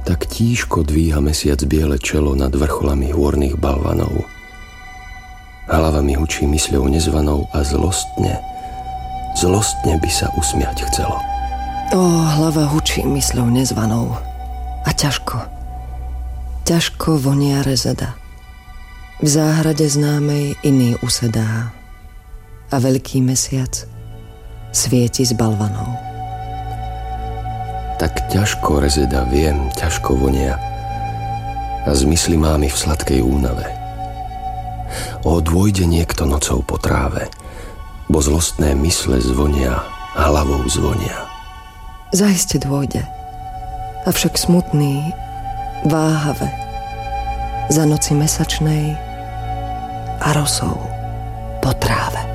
tak tížko dvíha mesiac biele čelo nad vrcholami hôrnych balvanov. Hlava mi hučí mysľou nezvanou a zlostne by sa usmiať chcelo. Hlava hučí mysľou nezvanou a ťažko vonia rezeda. V záhrade známej iný usedá a veľký mesiac svieti z balvanov. Tak ťažko rezeda, viem, ťažko vonia a zmysly má mi v sladkej únave. Dôjde niekto nocou po tráve, bo zlostné mysle zvonia, hlavou zvonia. Zaiste dôjde, avšak smutný, váhavé, za noci mesačnej a rosou po tráve.